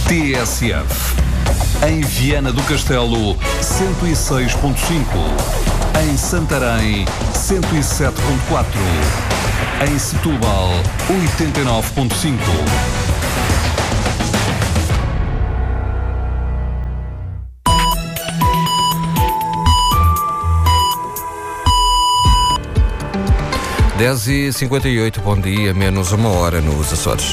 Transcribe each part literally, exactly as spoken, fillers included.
T S F. Em Viana do Castelo, cento e seis ponto cinco. Em Santarém, cento e sete ponto quatro. Em Setúbal, oitenta e nove ponto cinco. dez e cinquenta e oito, bom dia, menos uma hora nos Açores.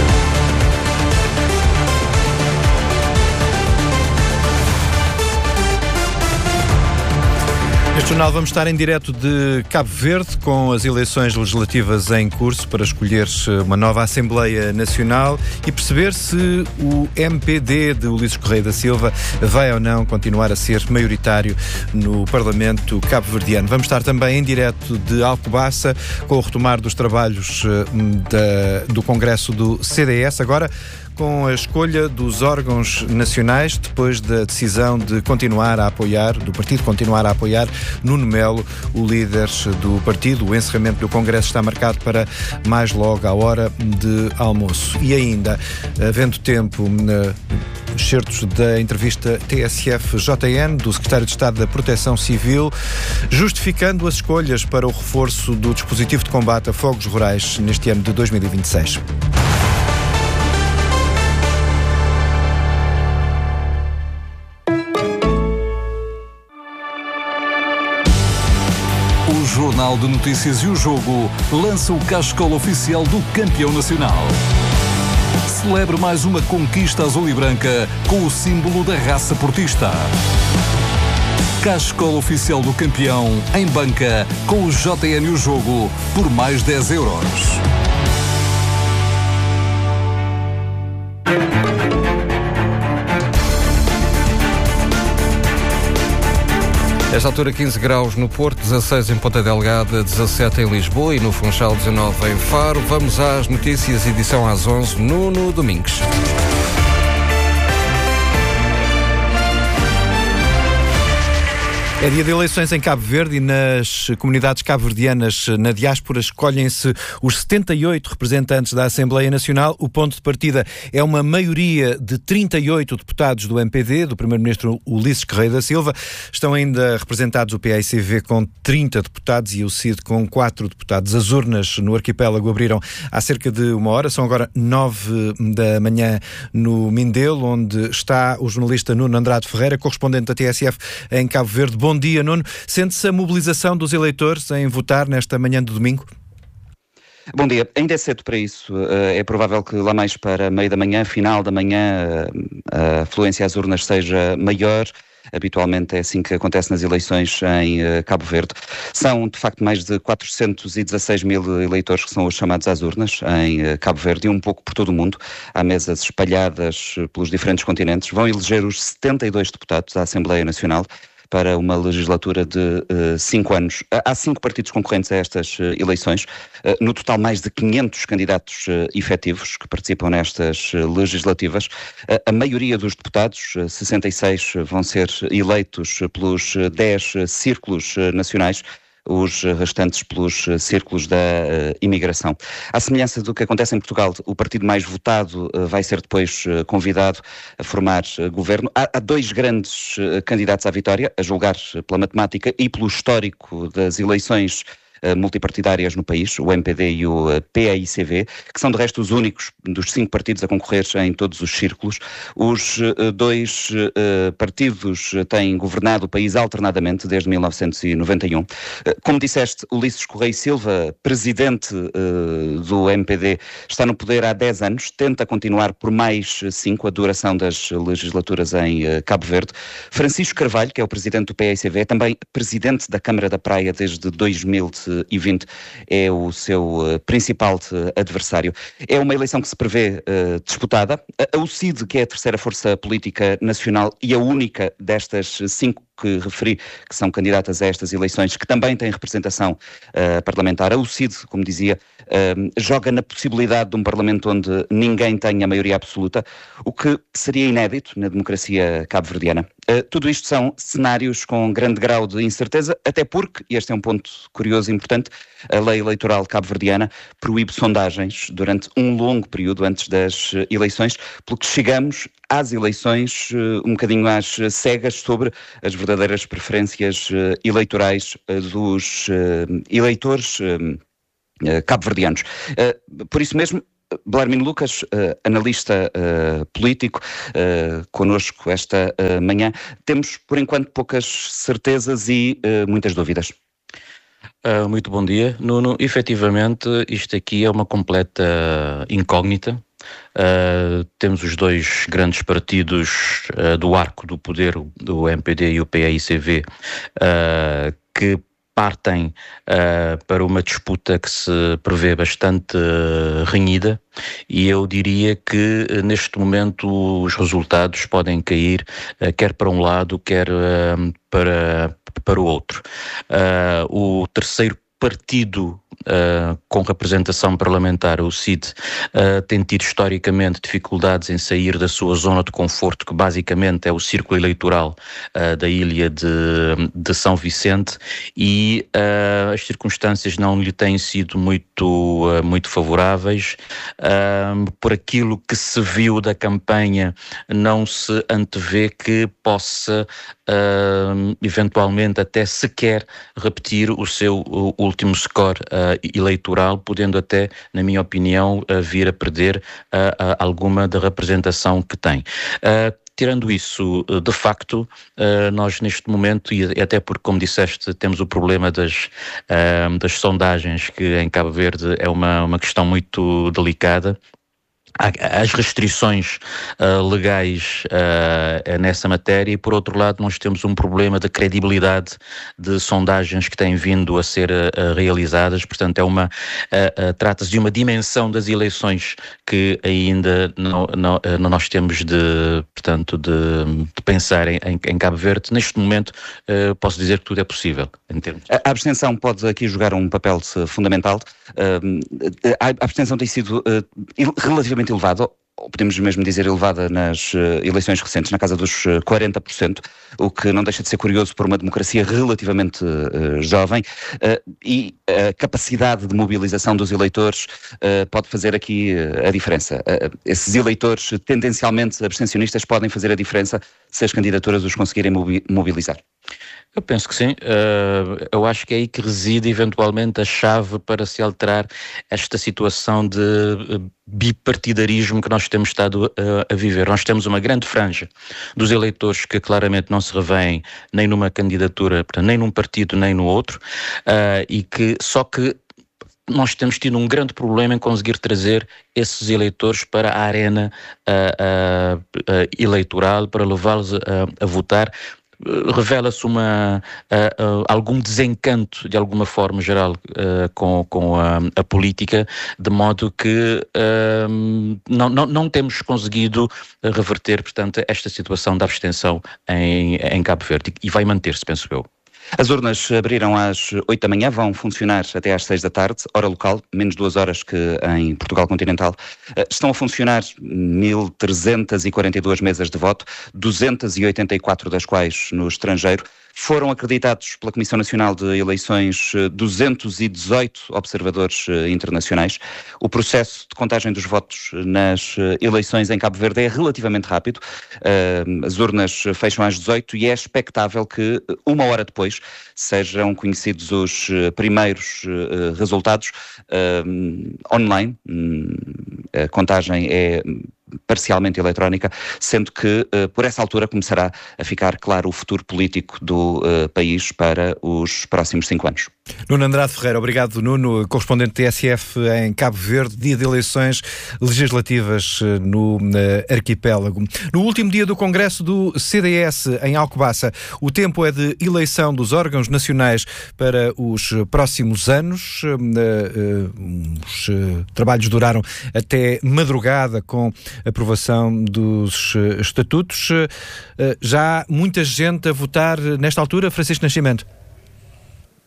Neste jornal vamos estar em direto de Cabo Verde com as eleições legislativas em curso para escolher uma nova Assembleia Nacional e perceber se o M P D de Ulisses Correia da Silva vai ou não continuar a ser maioritário no Parlamento cabo-verdiano. Vamos estar também em direto de Alcobaça com o retomar dos trabalhos da, do Congresso do C D S, agora com a escolha dos órgãos nacionais, depois da decisão de continuar a apoiar, do partido continuar a apoiar Nuno Melo, o líder do partido. O encerramento do Congresso está marcado para mais logo à hora de almoço. E ainda, havendo tempo, excertos da entrevista T S F J N do Secretário de Estado da Proteção Civil, justificando as escolhas para o reforço do dispositivo de combate a fogos rurais neste ano de dois mil e vinte e seis. O Jornal de Notícias e o Jogo lança o cascola oficial do campeão nacional. Celebre mais uma conquista azul e branca com o símbolo da raça portista. Cascola oficial do campeão em banca com o J N e o Jogo por mais dez euros. Esta altura quinze graus no Porto, dezasseis em Ponta Delgada, dezassete em Lisboa e no Funchal dezanove em Faro. Vamos às notícias, edição às onze, Nuno Domingues. É dia de eleições em Cabo Verde e nas comunidades cabo-verdianas na diáspora escolhem-se os setenta e oito representantes da Assembleia Nacional. O ponto de partida é uma maioria de trinta e oito deputados do M P D, do primeiro-ministro Ulisses Correia da Silva. Estão ainda representados o P A I C V com trinta deputados e o C I D com quatro deputados. As urnas no arquipélago abriram há cerca de uma hora. São agora nove da manhã no Mindelo, onde está o jornalista Nuno Andrade Ferreira, correspondente da T S F em Cabo Verde. Bom dia, Nuno. Sente-se a mobilização dos eleitores em votar nesta manhã de domingo? Bom dia. Ainda é cedo para isso. É provável que lá mais para meio da manhã, final da manhã, a afluência às urnas seja maior. Habitualmente é assim que acontece nas eleições em Cabo Verde. São, de facto, mais de quatrocentos e dezasseis mil eleitores que são os chamados às urnas em Cabo Verde e um pouco por todo o mundo. Há mesas espalhadas pelos diferentes continentes. Vão eleger os setenta e dois deputados da Assembleia Nacional para uma legislatura de uh, cinco anos. Há cinco partidos concorrentes a estas uh, eleições. Uh, no total, mais de quinhentos candidatos uh, efetivos que participam nestas uh, legislativas. Uh, a maioria dos deputados, uh, sessenta e seis, uh, vão ser eleitos pelos uh, dez uh, círculos uh, nacionais, os restantes pelos círculos da uh, imigração. À semelhança do que acontece em Portugal, o partido mais votado uh, vai ser depois uh, convidado a formar uh, governo. Há, há dois grandes uh, candidatos à vitória, a julgar pela matemática e pelo histórico das eleições uh, multipartidárias no país, o M P D e o uh, P A I C V, que são de resto os únicos dos cinco partidos a concorrer em todos os círculos. Os uh, dois uh, partidos têm governado o país alternadamente desde mil novecentos e noventa e um. Uh, como disseste, Ulisses Correia Silva, presidente uh, do M P D, está no poder há dez anos, tenta continuar por mais cinco, a duração das legislaturas em uh, Cabo Verde. Francisco Carvalho, que é o presidente do P A I C V, também presidente da Câmara da Praia desde dois mil e vinte, é o seu uh, principal uh, adversário. É uma eleição que se prevê uh, disputada. A, a U C I D, que é a terceira força política nacional e a única destas cinco que referi, que são candidatas a estas eleições, que também têm representação uh, parlamentar. A U C I D, como dizia, uh, joga na possibilidade de um parlamento onde ninguém tenha maioria absoluta, o que seria inédito na democracia cabo-verdiana. Uh, tudo isto são cenários com grande grau de incerteza, até porque, e este é um ponto curioso e importante, a lei eleitoral cabo-verdiana proíbe sondagens durante um longo período antes das eleições, pelo que chegamos às eleições um bocadinho às cegas sobre as verdadeiras preferências eleitorais dos eleitores cabo-verdianos. Por isso mesmo, Belarmino Lucas, uh, analista uh, político, uh, connosco esta uh, manhã. Temos, por enquanto, poucas certezas e uh, muitas dúvidas. Uh, muito bom dia, Nuno. Efetivamente, isto aqui é uma completa incógnita. Uh, temos os dois grandes partidos uh, do arco do poder, do M P D e o P A I C V, uh, que partem uh, para uma disputa que se prevê bastante uh, renhida, e eu diria que uh, neste momento os resultados podem cair uh, quer para um lado, quer uh, para, para o outro. Uh, o terceiro partido uh, com representação parlamentar, o C I D, uh, tem tido historicamente dificuldades em sair da sua zona de conforto, que basicamente é o círculo eleitoral uh, da ilha de, de São Vicente, e uh, as circunstâncias não lhe têm sido muito, uh, muito favoráveis. Uh, por aquilo que se viu da campanha, não se antevê que possa uh, eventualmente até sequer repetir o seu o último score uh, eleitoral, podendo até, na minha opinião, uh, vir a perder uh, uh, alguma da representação que tem. Uh, Tirando isso, de facto, nós neste momento, e até porque, como disseste, temos o problema das, das sondagens, que em Cabo Verde é uma, uma questão muito delicada. As restrições uh, legais uh, nessa matéria, e por outro lado nós temos um problema de credibilidade de sondagens que têm vindo a ser uh, realizadas. Portanto, é uma, uh, uh, trata-se de uma dimensão das eleições que ainda não, não, uh, nós temos de, portanto, de, de pensar em, em Cabo Verde. Neste momento uh, posso dizer que tudo é possível. Em termos. A abstenção pode aqui jogar um papel fundamental. Uh, a abstenção tem sido uh, relativamente elevada, ou podemos mesmo dizer elevada, nas uh, eleições recentes, na casa dos uh, quarenta por cento, o que não deixa de ser curioso por uma democracia relativamente uh, jovem, uh, e a capacidade de mobilização dos eleitores uh, pode fazer aqui uh, a diferença. Uh, esses eleitores tendencialmente abstencionistas podem fazer a diferença se as candidaturas os conseguirem mobilizar. Eu penso que sim. Uh, eu acho que é aí que reside eventualmente a chave para se alterar esta situação de bipartidarismo que nós temos estado uh, a viver. Nós temos uma grande franja dos eleitores que claramente não se revêem nem numa candidatura, portanto, nem num partido nem no outro, uh, e que só que nós temos tido um grande problema em conseguir trazer esses eleitores para a arena uh, uh, uh, eleitoral, para levá-los a, a votar. Revela-se uma, uh, uh, algum desencanto, de alguma forma geral, uh, com, com a, a política, de modo que uh, não, não, não temos conseguido reverter, portanto, esta situação da abstenção em, em Cabo Verde, e vai manter-se, penso eu. As urnas abriram às oito da manhã, vão funcionar até às seis da tarde, hora local, menos duas horas que em Portugal continental. Estão a funcionar mil trezentas e quarenta e duas mesas de voto, duzentas e oitenta e quatro das quais no estrangeiro. Foram acreditados pela Comissão Nacional de Eleições duzentos e dezoito observadores internacionais. O processo de contagem dos votos nas eleições em Cabo Verde é relativamente rápido. As urnas fecham às dezoito e é expectável que uma hora depois sejam conhecidos os primeiros resultados online. A contagem é parcialmente eletrónica, sendo que uh, por essa altura começará a ficar claro o futuro político do uh, país para os próximos cinco anos. Nuno Andrade Ferreira, obrigado, Nuno, correspondente T S F em Cabo Verde, dia de eleições legislativas no uh, arquipélago. No último dia do Congresso do C D S em Alcobaça, o tempo é de eleição dos órgãos nacionais para os próximos anos. Uh, uh, os uh, trabalhos duraram até madrugada com aprovação dos uh, estatutos. Uh, já há muita gente a votar nesta altura, Francisco Nascimento?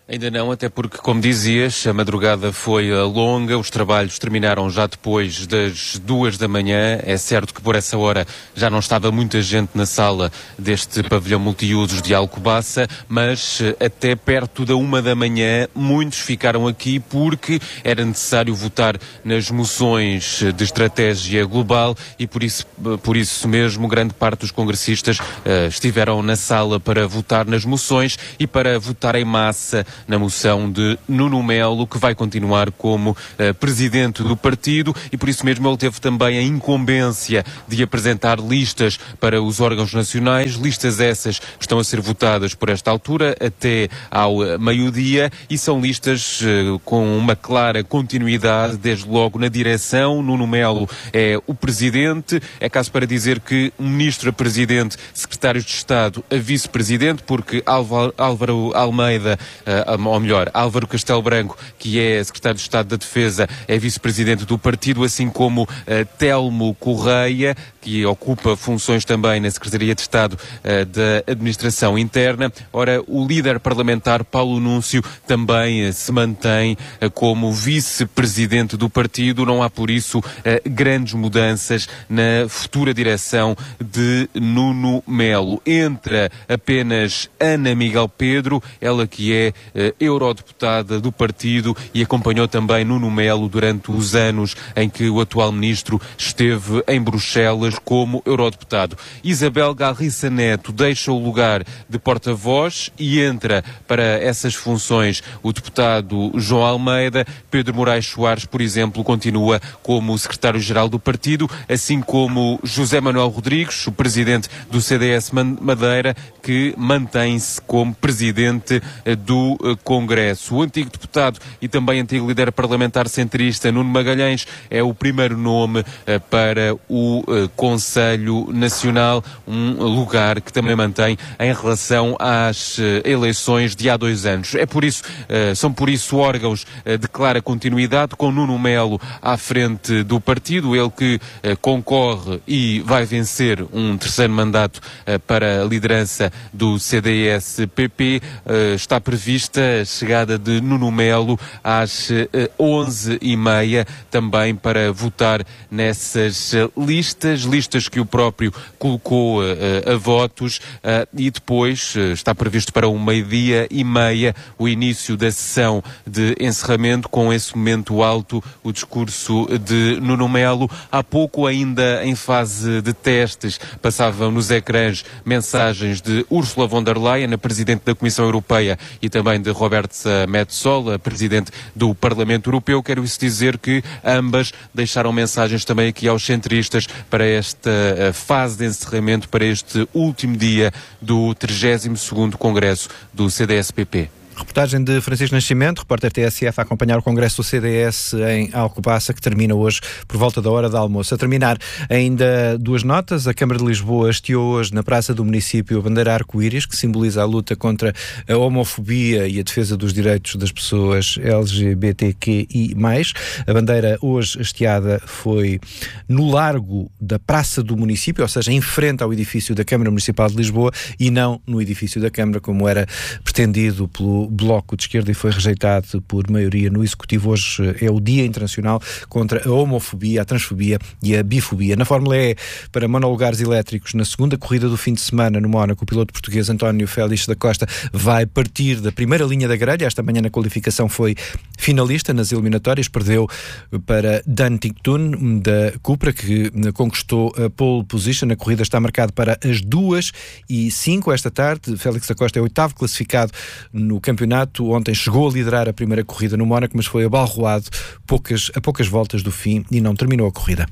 Ainda não, até porque, como dizias, a madrugada foi longa, os trabalhos terminaram já depois das duas da manhã. É certo que por essa hora já não estava muita gente na sala deste pavilhão multiusos de Alcobaça, mas até perto da uma da manhã muitos ficaram aqui porque era necessário votar nas moções de estratégia global e por isso, por isso mesmo grande parte dos congressistas uh, estiveram na sala para votar nas moções e para votar em massa na moção de Nuno Melo, que vai continuar como uh, presidente do partido, e por isso mesmo ele teve também a incumbência de apresentar listas para os órgãos nacionais, listas essas que estão a ser votadas por esta altura até ao uh, meio-dia, e são listas uh, com uma clara continuidade, desde logo na direção. Nuno Melo é o presidente, é caso para dizer que o ministro a presidente, secretários de Estado a vice-presidente, porque Álvaro, Álvaro Almeida, uh, ou melhor, Álvaro Castelo Branco, que é secretário de Estado da Defesa, é vice-presidente do partido, assim como uh, Telmo Correia, que ocupa funções também na Secretaria de Estado uh, da Administração Interna. Ora, o líder parlamentar Paulo Núncio também uh, se mantém uh, como vice-presidente do partido. Não há, por isso, uh, grandes mudanças na futura direção de Nuno Melo. Entra apenas Ana Miguel Pedro, ela que é uh, eurodeputada do partido e acompanhou também Nuno Melo durante os anos em que o atual ministro esteve em Bruxelas como eurodeputado. Isabel Garriça Neto deixa o lugar de porta-voz e entra para essas funções o deputado João Almeida. Pedro Moraes Soares, por exemplo, continua como secretário-geral do partido, assim como José Manuel Rodrigues, o presidente do C D S Madeira, que mantém-se como presidente do Congresso. O antigo deputado e também antigo líder parlamentar centrista Nuno Magalhães é o primeiro nome para o Conselho Nacional, um lugar que também mantém em relação às eleições de há dois anos. É por isso, são por isso órgãos de clara continuidade, com Nuno Melo à frente do partido, ele que concorre e vai vencer um terceiro mandato para a liderança do C D S P P. Está prevista a chegada de Nuno Melo às onze e meia, também para votar nessas listas, listas que o próprio colocou uh, a votos, uh, e depois uh, está previsto para um meio-dia e meia o início da sessão de encerramento, com esse momento alto, o discurso de Nuno Melo. Há pouco, ainda em fase de testes, passavam nos ecrãs mensagens de Ursula von der Leyen, a Presidente da Comissão Europeia, e também de Roberta Metsola, Presidente do Parlamento Europeu. Quero isso dizer que ambas deixaram mensagens também aqui aos centristas para esta fase de encerramento, para este último dia do trigésimo segundo Congresso do C D S P P. Reportagem de Francisco Nascimento, repórter T S F, a acompanhar o Congresso do C D S em Alcobaça, que termina hoje por volta da hora do almoço. A terminar, ainda duas notas. A Câmara de Lisboa hasteou hoje na Praça do Município a bandeira arco-íris, que simboliza a luta contra a homofobia e a defesa dos direitos das pessoas L G B T Q I mais. A bandeira hoje hasteada foi no largo da Praça do Município, ou seja, em frente ao edifício da Câmara Municipal de Lisboa, e não no edifício da Câmara, como era pretendido pelo Bloco de Esquerda e foi rejeitado por maioria no Executivo. Hoje é o Dia Internacional contra a homofobia, a transfobia e a bifobia. Na Fórmula E, para monolugares elétricos, na segunda corrida do fim de semana no Mónaco, o piloto português António Félix da Costa vai partir da primeira linha da grelha. Esta manhã na qualificação foi finalista nas eliminatórias, perdeu para Dan Tinctun da Cupra, que conquistou a pole position. A corrida está marcada para as duas e cinco esta tarde. Félix da Costa é o oitavo classificado no campeonato. Ontem chegou a liderar a primeira corrida no Mónaco, mas foi abalroado poucas, a poucas voltas do fim e não terminou a corrida.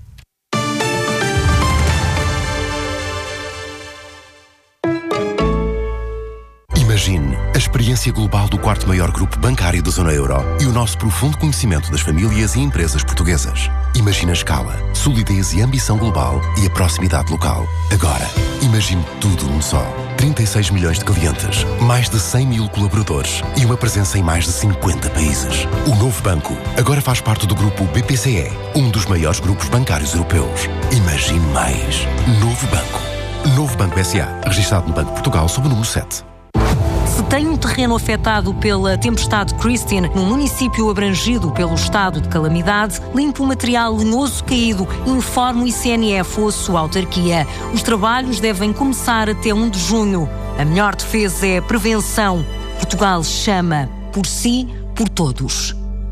Imagine a experiência global do quarto maior grupo bancário da zona euro e o nosso profundo conhecimento das famílias e empresas portuguesas. Imagine a escala, solidez e ambição global e a proximidade local. Agora, imagine tudo num só. trinta e seis milhões de clientes, mais de cem mil colaboradores e uma presença em mais de cinquenta países. O novo banco agora faz parte do grupo B P C E, um dos maiores grupos bancários europeus. Imagine mais. Novo Banco. Novo Banco S A, registado no Banco de Portugal sob o número sete. Se tem um terreno afetado pela tempestade Christine, num município abrangido pelo estado de calamidade, limpe o material lenhoso caído e informe o I C N F ou a sua autarquia. Os trabalhos devem começar até primeiro de junho. A melhor defesa é a prevenção. Portugal chama por si, por todos.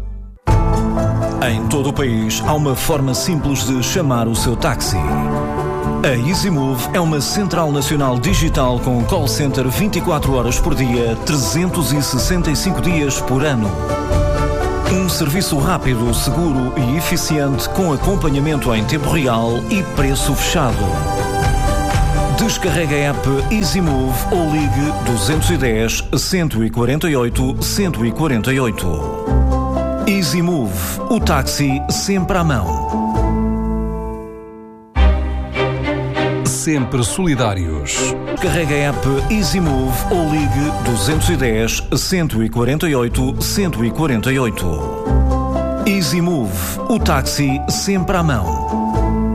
Em todo o país há uma forma simples de chamar o seu táxi. A EasyMove é uma central nacional digital com call center vinte e quatro horas por dia, trezentos e sessenta e cinco dias por ano. Um serviço rápido, seguro e eficiente com acompanhamento em tempo real e preço fechado. Descarregue a app EasyMove ou ligue dois um zero, um quatro oito, um quatro oito. EasyMove, o táxi sempre à mão. Sempre solidários. Carregue a app EasyMove ou ligue dois um zero, um quatro oito, um quatro oito. EasyMove, o táxi sempre à mão.